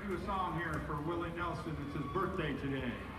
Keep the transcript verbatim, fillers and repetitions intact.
you a song here for Willie Nelson. It's his birthday today.